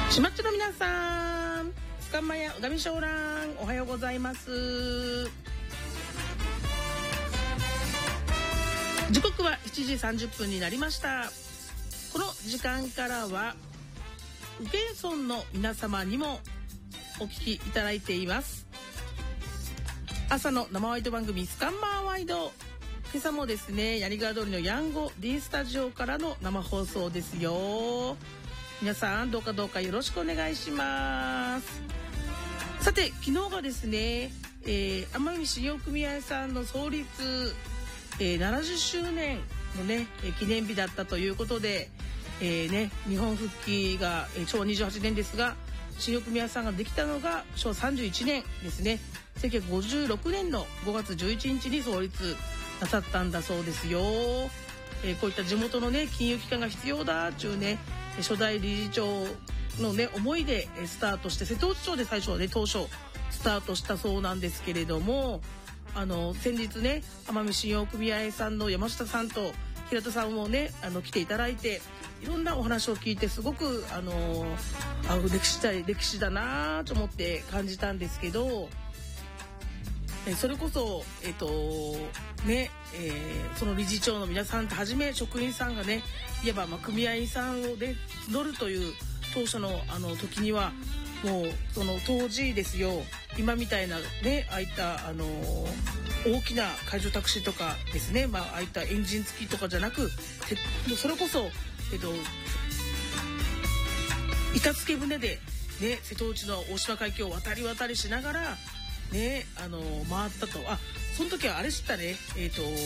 しまっちの皆さん、つかまやうがみしょうらん、おはようございます。時刻は7時30分になりました。この時間からは宇検村の皆様にもお聞きいただいています。朝の生ワイド番組スカンマーワイド、今朝もですね、槍川通りのヤンゴ D スタジオからの生放送ですよ。皆さんどうかよろしくお願いします。さて、昨日がですね、奄美信用組合さんの創立、70周年のね、記念日だったということで、日本復帰が、昭和28年ですが、信用組合さんができたのが昭和31年ですね。1956年の5月11日に創立なさったんだそうですよ。こういった地元のね、金融機関が必要だっていうね、初代理事長のね、思いでスタートして、瀬戸内町で最初はね、当初スタートしたそうなんですけれども、先日ね、奄美信用組合さんの山下さんと平田さんもね、来ていただいて、いろんなお話を聞いて、すごく歴史だなと思って感じたんですけど、それこそその理事長の皆さんとはじめ職員さんがね、いわば組合員さんをね募るという当初の時には、もうその当時ですよ、今みたいなね、ああいった大きな海上タクシーとかですね、ああいったエンジン付きとかじゃなく、それこそ板付け船でね、瀬戸内の大島海峡を渡りしながらね、回ったと。その時はあれ知ったね、